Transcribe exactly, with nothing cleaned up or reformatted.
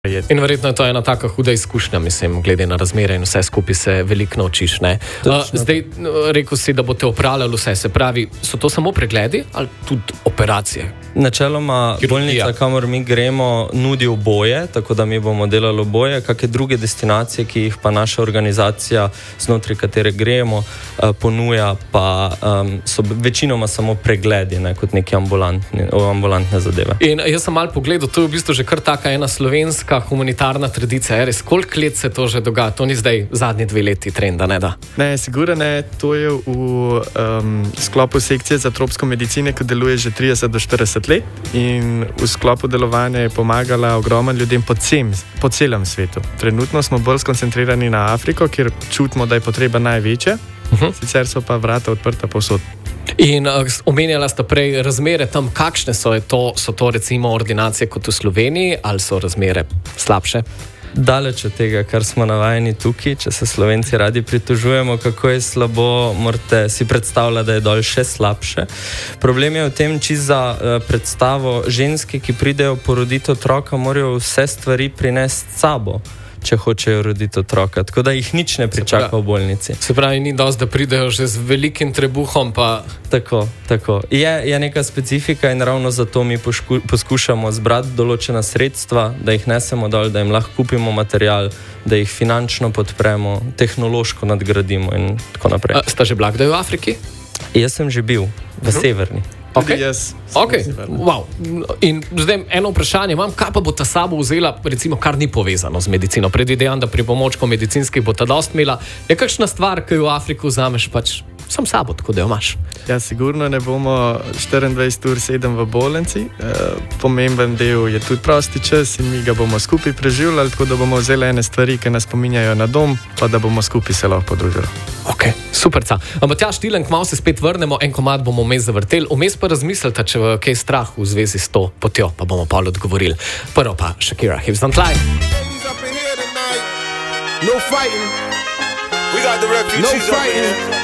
In verjetno je to ena taka huda izkušnja, mislim, glede na razmere in vse skupaj se veliko naučiš, ne? Uh, zdaj, rekel si, da boste opravljali vse, se pravi, so to samo pregledi ali tudi operacije? Načeloma bolnica, kamor mi gremo, nudi oboje, tako da mi bomo delali oboje, kakšne druge destinacije, ki jih pa naša organizacija, znotraj katere gremo, uh, ponuja, pa um, so večinoma samo pregledi, ne, kot neke ambulantne zadeve. In jaz sem malo pogledal, to je v bistvu že kar taka ena slovenska humanitarna tradicija, je res, koliko let se to že dogaja? To ni zdaj zadnji dve leti trenda, ne da? Ne, sigurno ne, to je v um, sklopu sekcije za tropsko medicine, ki deluje že trideset do štirideset let in v sklopu delovanja je pomagala ogromno ljudem po, cem, po celem svetu. Trenutno smo bolj skoncentrirani na Afriko, kjer čutimo, da je potreba največja, uh-huh. Sicer so pa vrata odprta povsod. In uh, omenjala sta prej razmere tam, kakšne so to, so to recimo ordinacije kot v Sloveniji, ali so razmere slabše? Daleč od tega, kar smo navajeni tukaj, če se Slovenci radi pritožujemo, kako je slabo, morate si predstavljati, da je dol še slabše. Problem je v tem, či za uh, predstavo ženske, ki pridejo poroditi otroka, morajo vse stvari prinesti s sabo, če hočejo roditi otroka, tako da jih nič ne pričaka v bolnici. Se pravi, ni dosti, da pridejo že z velikim trebuhom, pa... Tako, tako. Je, je neka specifika in ravno zato mi pošku, poskušamo zbrati določena sredstva, da jih nesemo dol, da jim lahko kupimo material, da jih finančno podpremo, tehnološko nadgradimo in tako naprej. A, sta že bila kdaj v Afriki? Jaz sem že bil, v uh-huh. Severni. Okay. Yes. Okay. Wow. In zdaj eno vprašanje imam, kaj pa bo ta sabo vzela, recimo, kar ni povezano z medicino? Predvidevam, da pri pomočkov medicinskih bo ta dost imela. Je kakšna stvar, ki jo v Afriku vzameš pač sam sabo, tako da jo imaš? Ja, sigurno ne bomo štiriindvajset ur sedem v bolnici. E, pomemben del je tudi prosti čas in mi ga bomo skupaj preživljali, tako da bomo vzeli ene stvari, ki nas spominjajo na dom, pa da bomo skupaj se lahko podružili. Ok, superca. Matjaž Tilenk, malo se spet vrnemo, en komad bomo vmes zavrteli, vmes pa razmislite, če v kaj strah v zvezi s to potjo, pa bomo pa odgovorili. Prvo pa Shakira, Hips Don't Lie. No fighting. We got the refugees. No fighting.